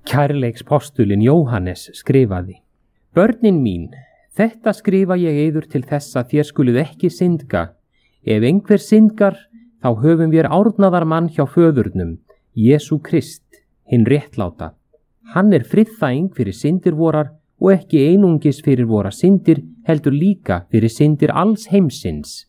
Kærleikspostulinn Jóhannes skrifaði: Börnin mín, þetta skrifa ég yður til þess að þér skuluð ekki syndga. Ef einhver syndgar, þá höfum við árnaðar mann hjá föðurnum, Jesú Krist, hinn réttláta. Hann friðþæging fyrir syndir vorar og ekki einungis fyrir vora syndir, heldur líka fyrir syndir alls heimsins.